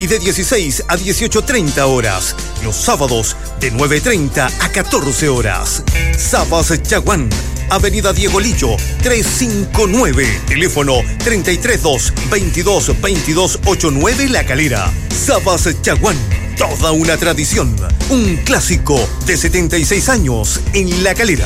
Y de 16 a 18:30 horas. Los sábados de 9:30 a 14 horas. Sabas Chaguán, Avenida Diego Lillo, 359. Teléfono 332-22-2289 La Calera. Sabas Chaguán, toda una tradición. Un clásico de 76 años en La Calera.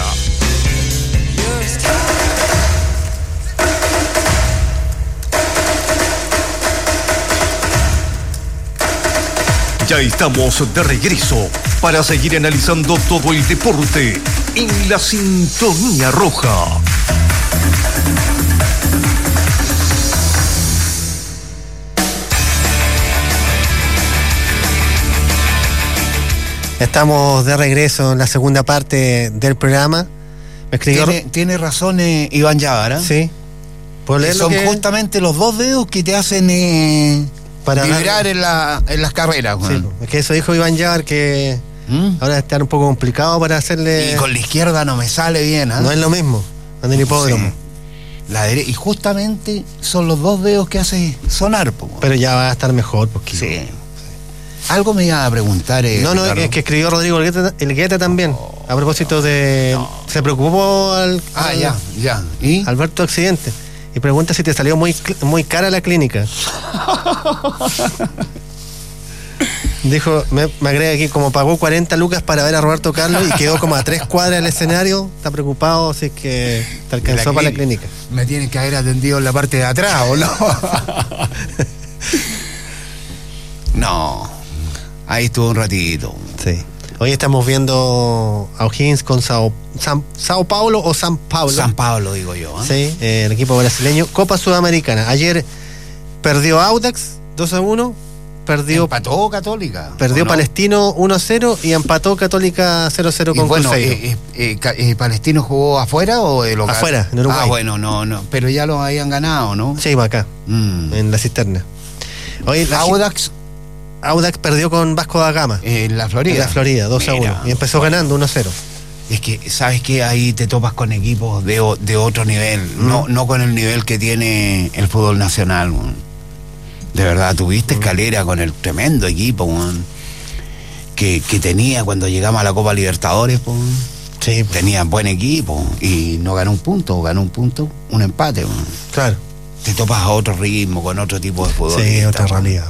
Ya estamos de regreso para seguir analizando todo el deporte en la Sintonía Roja. Estamos de regreso en la segunda parte del programa. Me escribió... Tiene razón Iván Yavar, ¿eh? Sí. Son justamente los dos dedos que te hacen para vibrar en las carreras, Juan. Sí, es que eso dijo Iván Yavar, que ahora está un poco complicado para hacerle... Y con la izquierda no me sale bien, ¿eh? No es lo mismo, en el hipódromo. Sí. Y justamente son los dos dedos que hace sonar, pero ya va a estar mejor, porque... Sí. Algo me iba a preguntar. No, es que escribió Rodrigo Elgueta también. A propósito de... Se preocupó ya. ¿Y? Alberto Accidente. Y pregunta si te salió muy cara la clínica. Dijo, me agrega aquí, como pagó 40 lucas para ver a Roberto Carlos y quedó como a 3 cuadras del escenario, está preocupado si es que te alcanzó para la clínica. Me tienen que haber atendido en la parte de atrás, ¿o no? No, ahí estuvo un ratito. Sí. Hoy estamos viendo a O'Higgins con Sao Paulo o San Paulo. San Paulo, digo yo. Sí, el equipo brasileño. Copa Sudamericana. Ayer perdió Audax 2-1. Empató Católica. Perdió Palestino 1-0 y empató Católica 0-0 con Cruzeiro. ¿Palestino jugó afuera o de local? Afuera, en Uruguay. Bueno, no. Pero ya lo habían ganado, ¿no? Sí, va acá, en la cisterna. Hoy Audax perdió con Vasco da Gama. En la Florida. En la Florida, 2-1. Y empezó ganando 1-0. Es que, ¿sabes qué? Ahí te topas con equipos de otro nivel. No con el nivel que tiene el fútbol nacional. De verdad, tuviste Calera con el tremendo equipo que tenía cuando llegamos a la Copa Libertadores. Sí, tenía buen equipo y no ganó un punto, un empate. Claro. Te topas a otro ritmo, con otro tipo de fútbol. Sí, otra realidad.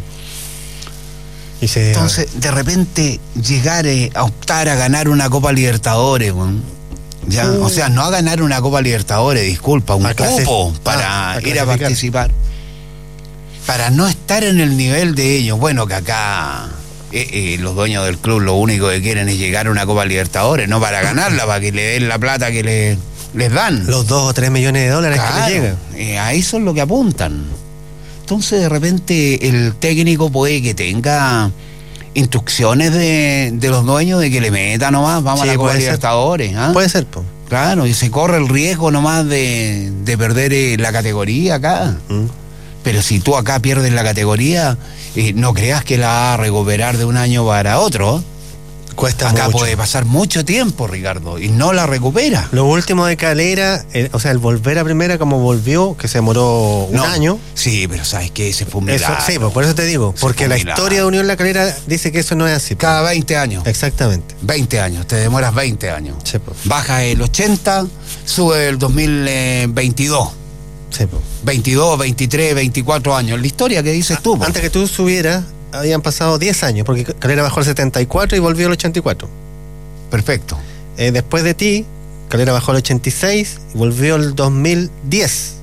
Entonces, de repente, llegar a optar a ganar una Copa Libertadores, ya, o sea, no a ganar una Copa Libertadores, disculpa, un cupo para ir a participar, para no estar en el nivel de ellos. Bueno, que acá los dueños del club lo único que quieren es llegar a una Copa Libertadores, no para ganarla, para que le den la plata que les dan. Los 2 o 3 millones de dólares que le llegan. A eso es lo que apuntan. Entonces, de repente, el técnico puede que tenga instrucciones de los dueños de que le meta nomás, vamos a la Copa Libertadores. Puede ser, po. Claro, y se corre el riesgo nomás de perder la categoría acá. Pero si tú acá pierdes la categoría, no creas que la vas a recuperar de un año para otro. Cuesta acá mucho. Puede pasar mucho tiempo, Ricardo, y no la recupera. Lo último de Calera, el volver a primera como volvió, que se demoró un año. Sí, pero ¿sabes qué? Ese fue un milagro. Sí, por eso te digo, porque la historia de Unión La Calera dice que eso no es así. Cada 20 años. Exactamente. 20 años, te demoras 20 años. Sí, baja el 80, sube el 2022. Sí, 22, 23, 24 años. La historia que dices tú. Antes que tú subieras, habían pasado 10 años, porque Calera bajó el 74 y volvió el 84. Perfecto. Después de ti, Calera bajó el 86 y volvió el 2010.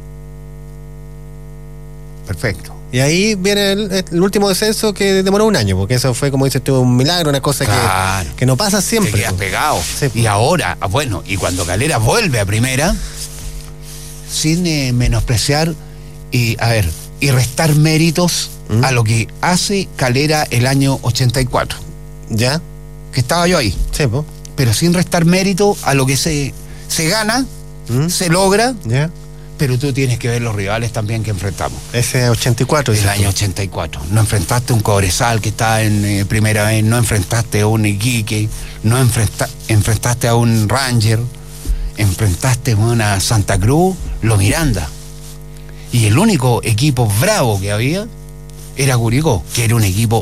Perfecto. Y ahí viene el último descenso, que demoró un año, porque eso fue, como dices tú, un milagro, una cosa que no pasa siempre. Te quedas pegado. Sí. Y ahora, y cuando Calera vuelve a primera, sin menospreciar y restar méritos a lo que hace Calera el año 84. ¿Ya? Que estaba yo ahí. Sí, po. Pero sin restar mérito a lo que se gana, se logra. ¿Ya? Pero tú tienes que ver los rivales también que enfrentamos. Ese 84. El año 84. No enfrentaste a un Cobresal que está en primera vez, no enfrentaste a un Iquique, no enfrentaste a un Ranger, enfrentaste a una Santa Cruz, los Miranda. Y el único equipo bravo que había era Curicó, que era un equipo